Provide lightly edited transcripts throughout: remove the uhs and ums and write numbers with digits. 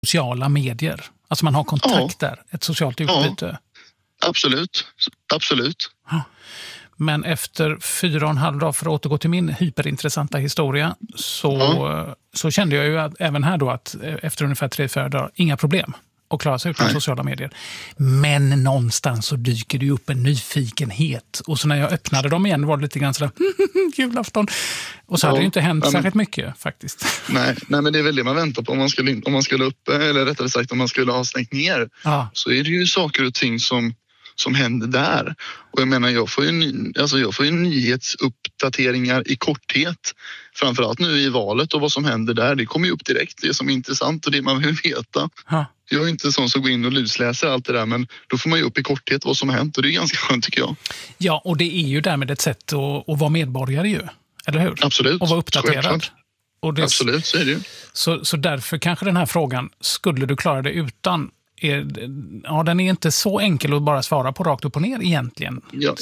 sociala medier. Alltså man har kontakt där, ett socialt utbyte. Absolut. Ja. Men efter 4,5 dagar, för att återgå till min hyperintressanta historia, så kände jag ju att, även här då, att efter ungefär 3-4 dagar, inga problem att klara sig utan sociala medier. Men någonstans så dyker det ju upp en nyfikenhet. Och så när jag öppnade dem igen var det lite grann sådär, julafton. Och så hade det ju inte hänt särskilt mycket faktiskt. Nej, men det är väl det man väntar på. Om man skulle upp, eller rättare sagt om man skulle ha stängt ner, så är det ju saker och ting som händer där. Och jag menar, jag får ju nyhetsuppdateringar i korthet. Framförallt nu i valet och vad som händer där. Det kommer ju upp direkt, det som är intressant och det man vill veta. Jag är inte sån som går in och lusläser allt det där, men då får man ju upp i korthet vad som har hänt och det är ganska skönt tycker jag. Ja, och det är ju därmed ett sätt att vara medborgare ju, eller hur? Absolut. Och vara uppdaterad. Och absolut, så är det ju. Så därför kanske den här frågan, skulle du klara det utan, den är inte så enkel att bara svara på rakt upp och ner egentligen. Jag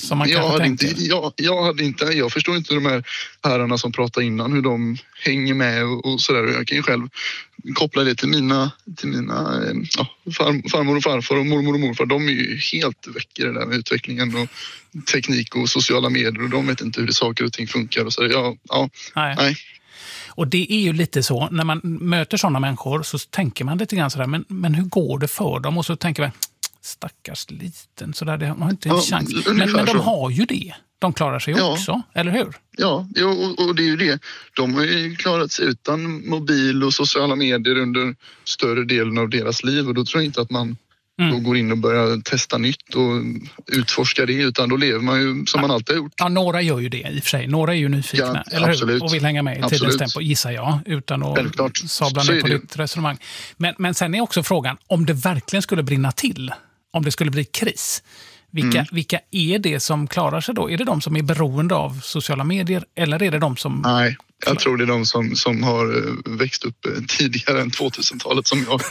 förstår inte de här herrarna som pratar innan, hur de hänger med och sådär. Jag kan ju själv koppla det till mina farmor och farfar och mormor och morfar. De är ju helt väck i det där med utvecklingen och teknik och sociala medier, och de vet inte hur det saker och ting funkar och så. Nej. Och det är ju lite så, när man möter sådana människor så tänker man lite grann sådär, men hur går det för dem? Och så tänker man, stackars liten, sådär, de har inte en chans. Men de har ju det. De klarar sig också, eller hur? Ja, och det är ju det. De har ju klarat sig utan mobil och sociala medier under större delen av deras liv, och då tror jag inte att man då går in och börjar testa nytt och utforska det, utan då lever man ju som man alltid har gjort. Ja, några gör ju det i och för sig. Några är ju nyfikna, eller hur? Och vill hänga med i tidens tempo, gissar jag, utan att sabla ner på ditt resonemang. Men sen är också frågan, om det verkligen skulle brinna till, om det skulle bli kris, vilka är det som klarar sig då? Är det de som är beroende av sociala medier, eller är det de som... Nej, jag tror det är de som har växt upp tidigare än 2000-talet som jag.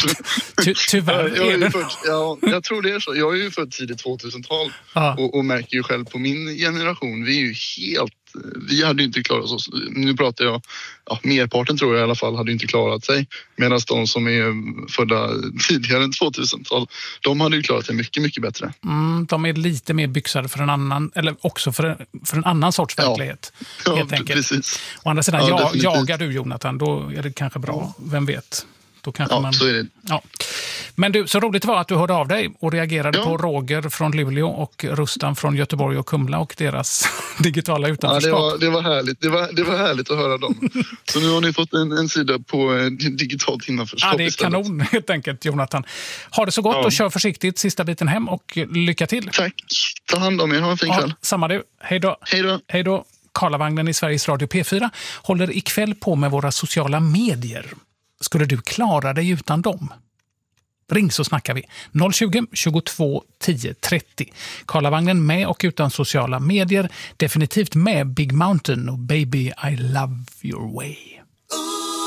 Tyvärr jag tror det är så. Jag är ju född tidigt 2000-tal och märker ju själv på min generation, vi hade ju inte klarat oss. Nu pratar jag, merparten tror jag i alla fall hade inte klarat sig. Medan de som är födda tidigare än 2000-tal, de hade ju klarat sig mycket, mycket bättre. De är lite mer byxade för en annan, eller också för en annan sorts verklighet. Helt enkelt. Precis. Å andra sidan, jagar du Jonathan, då är det kanske bra. Vem vet? Då kanske så är det. Ja. Men du, så roligt var att du hörde av dig och reagerade på Roger från Luleå och Rustan från Göteborg och Kumla och deras digitala utanförskap. Ja, det var härligt. Det var härligt att höra dem. Så nu har ni fått en sida på digitalt innanförskap. Ja, det är kanon helt enkelt, Jonathan. Ha det så gott och kör försiktigt sista biten hem och lycka till. Tack. Ta hand om er. Ha en fin kväll. Samma du. Hej då. Hej då. Karlavagnen i Sveriges Radio P4 håller ikväll på med våra sociala medier. Skulle du klara dig utan dem? Ring så snackar vi. 020 22 10 30. Karlavagnen med och utan sociala medier. Definitivt med Big Mountain och Baby I Love Your Way.